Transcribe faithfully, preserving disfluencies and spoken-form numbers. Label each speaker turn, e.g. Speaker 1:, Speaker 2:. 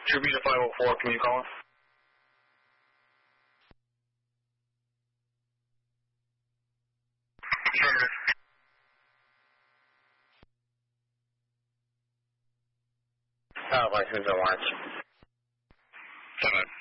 Speaker 1: True Beta five oh four, can you call us? Affirmative.
Speaker 2: Oh, license and watch.
Speaker 1: Seven.